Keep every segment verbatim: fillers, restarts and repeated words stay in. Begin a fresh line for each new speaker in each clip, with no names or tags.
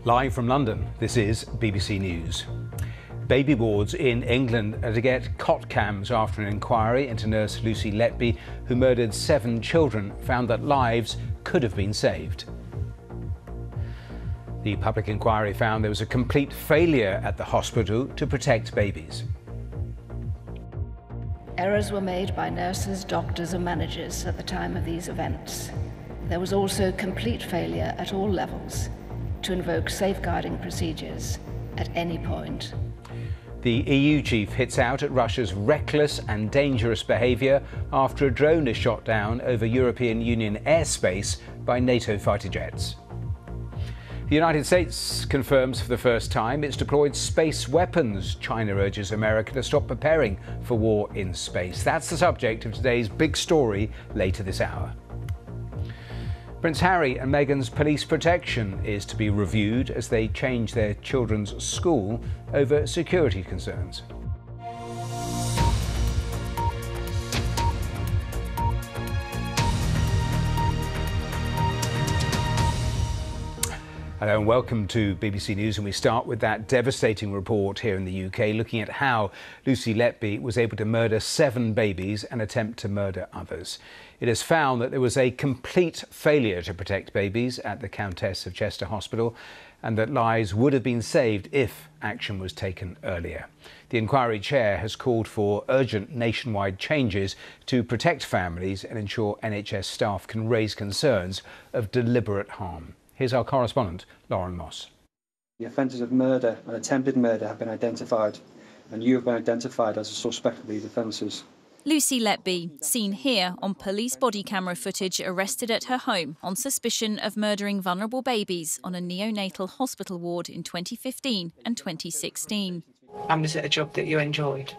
Live from London, this is B B C News. Baby wards in England are to get cot cams after an inquiry into nurse Lucy Letby, who murdered seven children, found that lives could have been saved. The public inquiry found there was a complete failure at the hospital to protect babies.
Errors were made by nurses, doctors and managers at the time of these events. There was also complete failure at all levels to invoke safeguarding procedures at any point.
The E U chief hits out at Russia's reckless and dangerous behaviour after a drone is shot down over European Union airspace by NATO fighter jets. The United States confirms for the first time it's deployed space weapons. China urges America to stop preparing for war in space. That's the subject of today's big story later this hour. Prince Harry and Meghan's police protection is to be reviewed as they change their children's school over security concerns. Hello and welcome to B B C News, and we start with that devastating report here in the U K looking at how Lucy Letby was able to murder seven babies and attempt to murder others. It has found that there was a complete failure to protect babies at the Countess of Chester Hospital and that lives would have been saved if action was taken earlier. The inquiry chair has called for urgent nationwide changes to protect families and ensure N H S staff can raise concerns of deliberate harm. Here's our correspondent, Lauren Moss.
The offences of murder and attempted murder have been identified, and you have been identified as a suspect of these offences.
Lucy Letby, seen here on police body camera footage, arrested at her home on suspicion of murdering vulnerable babies on a neonatal hospital ward in twenty fifteen and twenty sixteen.
And was it a job that you enjoyed?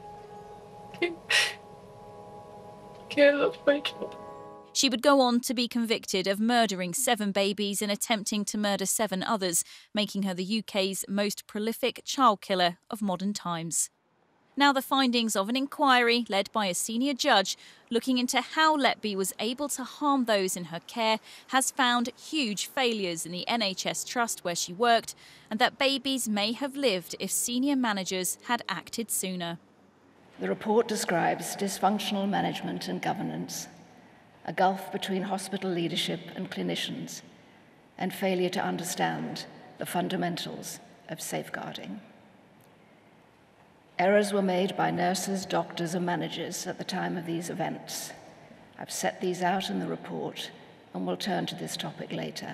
Yeah, that's my job.
She would go on to be convicted of murdering seven babies and attempting to murder seven others, making her the U K's most prolific child killer of modern times. Now the findings of an inquiry led by a senior judge looking into how Letby was able to harm those in her care has found huge failures in the N H S trust where she worked, and that babies may have lived if senior managers had acted sooner.
The report describes dysfunctional management and governance, a gulf between hospital leadership and clinicians, and failure to understand the fundamentals of safeguarding. Errors were made by nurses, doctors and managers at the time of these events. I've set these out in the report and will turn to this topic later.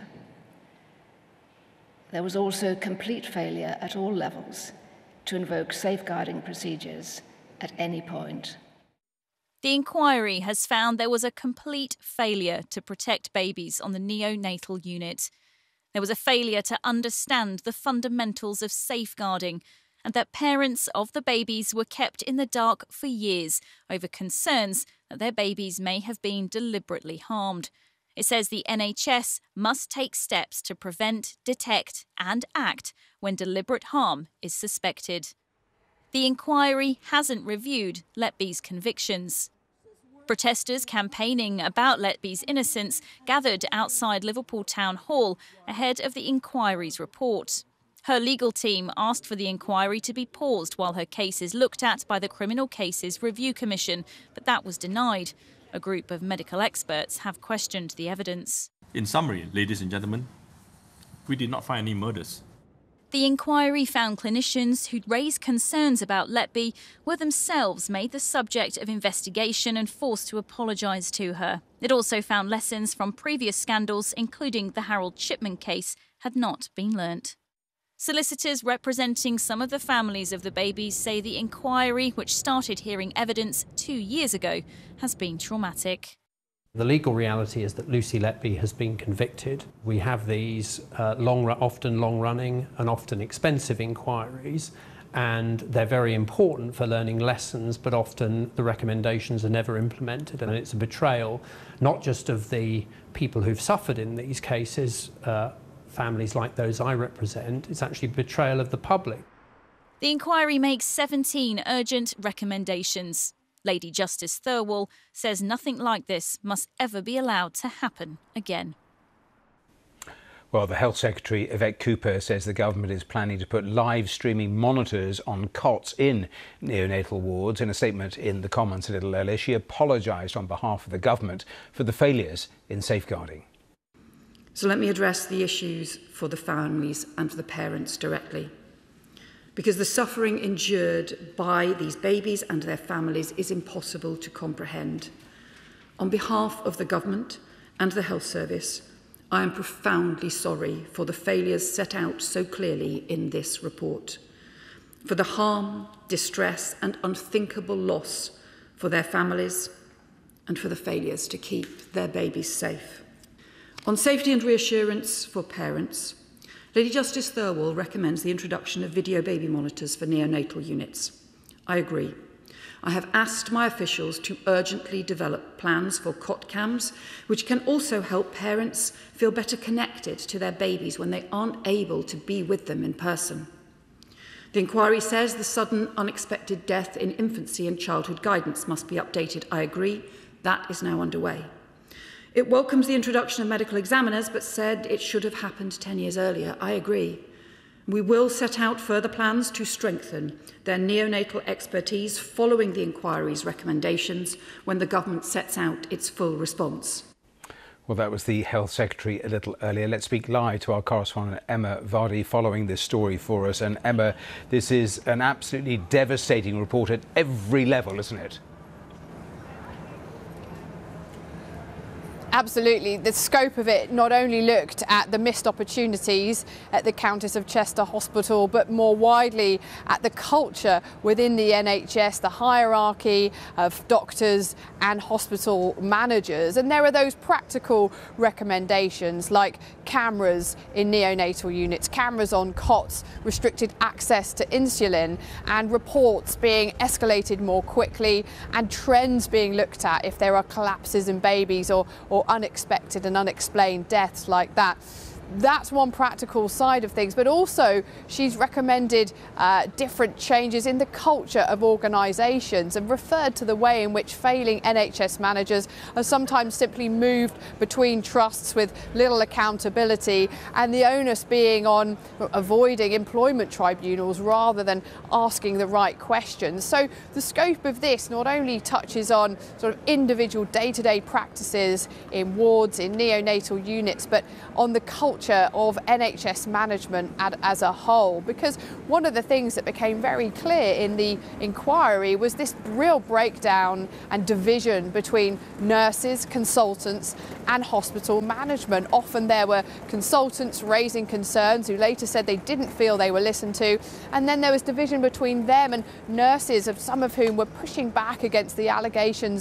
There was also complete failure at all levels to invoke safeguarding procedures at any point.
The inquiry has found there was a complete failure to protect babies on the neonatal unit. There was a failure to understand the fundamentals of safeguarding, and that parents of the babies were kept in the dark for years over concerns that their babies may have been deliberately harmed. It says the N H S must take steps to prevent, detect and act when deliberate harm is suspected. The inquiry hasn't reviewed Letby's convictions. Protesters campaigning about Letby's innocence gathered outside Liverpool Town Hall ahead of the inquiry's report. Her legal team asked for the inquiry to be paused while her case is looked at by the Criminal Cases Review Commission, but that was denied. A group of medical experts have questioned the evidence.
In summary, ladies and gentlemen, we did not find any murders.
The inquiry found clinicians who'd raised concerns about Letby were themselves made the subject of investigation and forced to apologise to her. It also found lessons from previous scandals, including the Harold Chipman case, had not been learnt. Solicitors representing some of the families of the babies say the inquiry, which started hearing evidence two years ago, has been traumatic.
The legal reality is that Lucy Letby has been convicted. We have these uh, long, often long-running and often expensive inquiries, and they're very important for learning lessons, but often the recommendations are never implemented, and it's a betrayal not just of the people who've suffered in these cases, uh, families like those I represent, it's actually betrayal of the public.
The inquiry makes seventeen urgent recommendations. Lady Justice Thirlwall says nothing like this must ever be allowed to happen again.
Well, the Health Secretary, Yvette Cooper, says the government is planning to put live streaming monitors on cots in neonatal wards. In a statement in the Commons a little earlier, she apologised on behalf of the government for the failures in safeguarding.
So let me address the issues for the families and for the parents directly. Because the suffering endured by these babies and their families is impossible to comprehend. On behalf of the government and the health service, I am profoundly sorry for the failures set out so clearly in this report, for the harm, distress and unthinkable loss for their families, and for the failures to keep their babies safe. On safety and reassurance for parents, Lady Justice Thirlwall recommends the introduction of video baby monitors for neonatal units. I agree. I have asked my officials to urgently develop plans for cot cams, which can also help parents feel better connected to their babies when they aren't able to be with them in person. The inquiry says the sudden unexpected death in infancy and childhood guidance must be updated. I agree. That is now underway. It welcomes the introduction of medical examiners, but said it should have happened ten years earlier. I agree. We will set out further plans to strengthen their neonatal expertise following the inquiry's recommendations when the government sets out its full response.
Well, that was the Health Secretary a little earlier. Let's speak live to our correspondent Emma Vardy following this story for us. And Emma, this is an absolutely devastating report at every level, isn't it?
Absolutely. The scope of it not only looked at the missed opportunities at the Countess of Chester Hospital, but more widely at the culture within the N H S, the hierarchy of doctors and hospital managers. And there are those practical recommendations like cameras in neonatal units, cameras on cots, restricted access to insulin, and reports being escalated more quickly, and trends being looked at if there are collapses in babies or, or unexpected and unexplained deaths like that. That's one practical side of things, but also she's recommended uh, different changes in the culture of organisations and referred to the way in which failing N H S managers are sometimes simply moved between trusts with little accountability, and the onus being on avoiding employment tribunals rather than asking the right questions. So the scope of this not only touches on sort of individual day-to-day practices in wards, in neonatal units, but on the culture of N H S management as a whole, because one of the things that became very clear in the inquiry was this real breakdown and division between nurses, consultants and hospital management. Often there were consultants raising concerns who later said they didn't feel they were listened to, and then there was division between them and nurses, of some of whom were pushing back against the allegations